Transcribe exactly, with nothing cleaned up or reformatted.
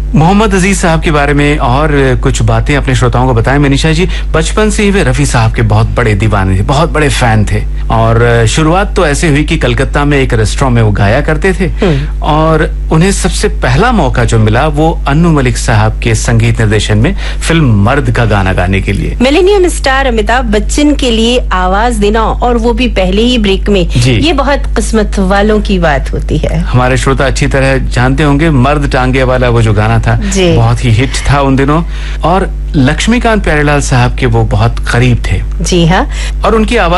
मोहम्मद अजीज साहब के बारे में और कुछ बातें अपने श्रोताओं को बताएं। मनीषा जी, बचपन से ही वे रफी साहब के बहुत बड़े दीवाने थे, बहुत बड़े फैन थे, और शुरुआत तो ऐसे हुई कि कलकत्ता में एक रेस्टोरेंट में वो गाया करते थे, और उन्हें सबसे पहला मौका जो मिला वो अन्नू मलिक साहब के संगीत निर्देशन में फिल्म मर्द का गाना गाने के लिए। मिलेनियम स्टार अमिताभ बच्चन के लिए आवाज देना, और वो भी पहले ही ब्रेक में, ये बहुत किस्मत वालों की बात होती है। हमारे श्रोता अच्छी तरह जानते होंगे, मर्द टांगे वाला वो जो गाना था बहुत ही हिट था उन दिनों, और लक्ष्मीकांत प्यारेलाल साहब के वो बहुत करीब थे। जी हाँ, और उनकी आवाज